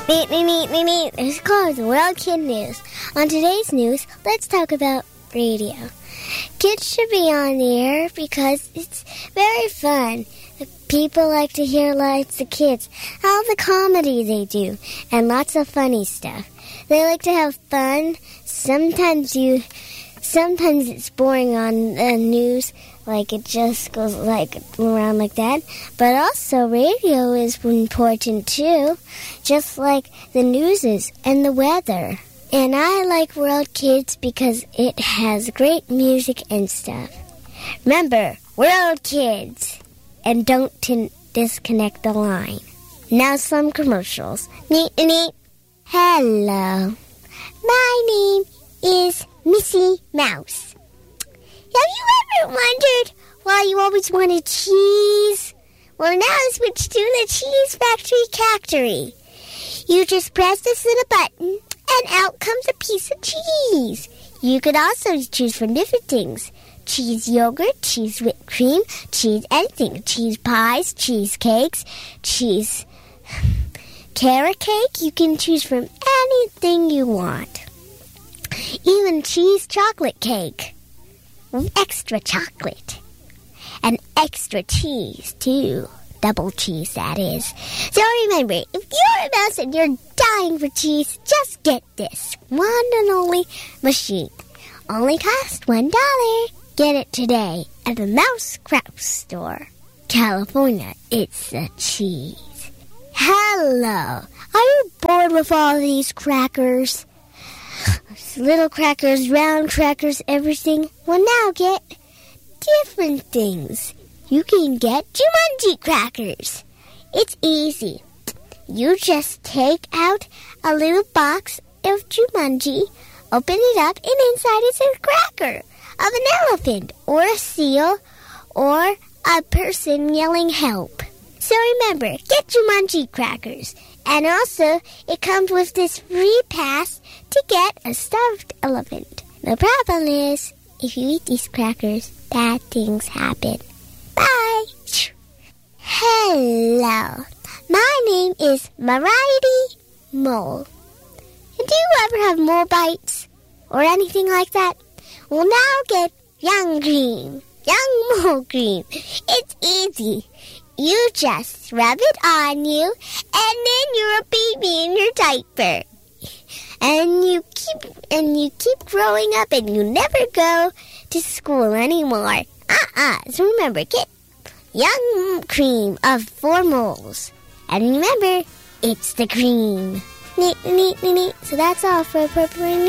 It's called World Kid News. On today's news, let's talk about radio. Kids should be on the air because it's very fun. People like to hear lots of kids, all the comedy they do, and lots of funny stuff. They like to have fun. Sometimes it's boring on the news, like it just goes like around like that. But also radio is important too, just like the news is and the weather. And I like World Kids because it has great music and stuff. Remember, World Kids, and don't disconnect the line. Now some commercials. Hello, my name is Missy Mouse. Have you ever wondered why you always wanted cheese? Well, now switch to the Cheese Factory. You just press this little button, and out comes a piece of cheese. You could also choose from different things. Cheese yogurt, cheese whipped cream, cheese anything. Cheese pies, cheese cakes, cheese carrot cake. You can choose from anything you want. Even cheese chocolate cake. Extra chocolate. And extra cheese, too. Double cheese, that is. So remember, if you're a mouse and you're dying for cheese, just get this one and only machine. Only cost $1. Get it today at the Mouse Craft Store. California, it's the cheese. Hello. Are you bored with all these crackers? Little crackers, round crackers, everything. Well, now get different things. You can get Jumanji crackers. It's easy. You just take out a little box of Jumanji, open it up, and inside is a cracker of an elephant or a seal or a person yelling help. So remember, get Jumanji crackers. And also, it comes with this free pass to get a stuffed elephant. The problem is, if you eat these crackers, bad things happen. Bye! Hello. My name is Variety Mole. And do you ever have mole bites? Or anything like that? Well, now get Young Cream. Young Mole Cream. It's easy. You just rub it on you, and then you're a baby in your diaper. And you keep growing up, and you never go to school anymore. So remember, get Young Cream of 4 moles. And remember, it's the cream. So that's all for Purple